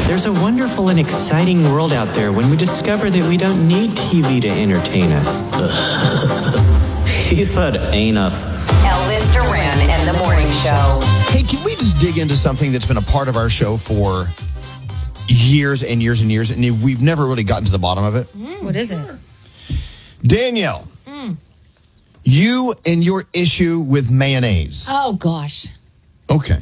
There's a wonderful and exciting world out there when we discover that we don't need TV to entertain us. He said anus. Elvis Duran and the Morning Show. Hey, can we just dig into something that's been a part of our show for years and years and years, and we've never really gotten to the bottom of it? What is it? Danielle, you and your issue with mayonnaise. Oh, gosh. Okay.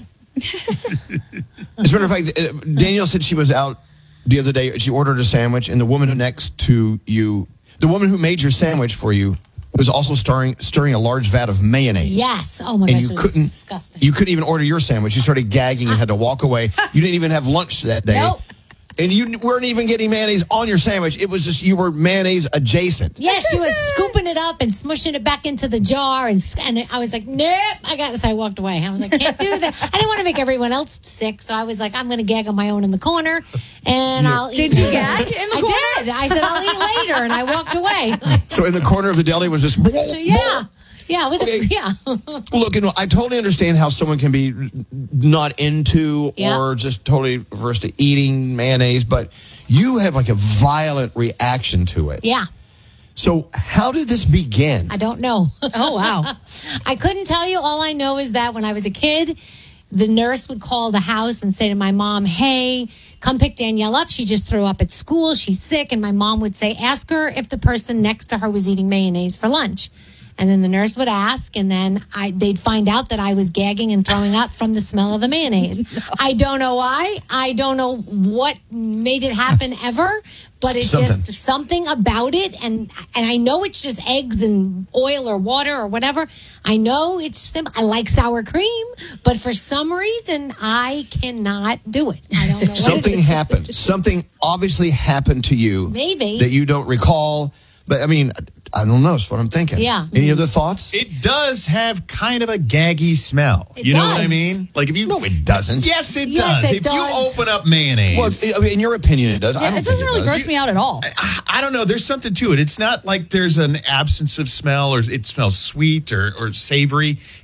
As a matter of fact, Danielle said she was out the other day. She ordered a sandwich, and the woman next to you, the woman who made your sandwich for you, was also stirring a large vat of mayonnaise. Yes. Oh, my And gosh, you it was couldn't, disgusting. you couldn't even order your sandwich. You started gagging and had to walk away. You didn't even have lunch that day. Nope. And you weren't even getting mayonnaise on your sandwich. It was just you were mayonnaise adjacent. Yeah, she was scooping it up and smushing it back into the jar. And I was like, nope, I got this. I walked away. I was like, can't do that. I didn't want to make everyone else sick. So I was like, I'm going to gag on my own in the corner. And I'll eat. Did you gag in the corner? I did. I said, I'll eat later. And I walked away. So in the corner of the deli was this. Yeah. Yeah, it was Okay. yeah. Look, I totally understand how someone can be not into Yeah. or just totally averse to eating mayonnaise, but you have like a violent reaction to it. Yeah. So how did this begin? I don't know. Oh, wow. I couldn't tell you. All I know is that when I was a kid, the nurse would call the house and say to my mom, hey, come pick Danielle up. She just threw up at school. She's sick. And my mom would say, ask her if the person next to her was eating mayonnaise for lunch. And then the nurse would ask, and then they'd find out that I was gagging and throwing up from the smell of the mayonnaise. No. I don't know why. I don't know what made it happen ever, but it's just something about it. And I know it's just eggs and oil or water or whatever. I know it's simple. I like sour cream, but for some reason, I cannot do it. I don't know what Something it is. happened. Something obviously happened to you. Maybe. That you don't recall. But I mean, I don't know. That's what I'm thinking. Yeah. Any other thoughts? It does have kind of a gaggy smell. It You know does. what I mean? Like if you No, it doesn't. Yes, it Yes, does. it If does. you open up mayonnaise. Well, I mean, in your opinion, it does. I don't It doesn't think really it does. gross me out at all. I don't know. There's something to it. It's not like there's an absence of smell or it smells sweet or savory.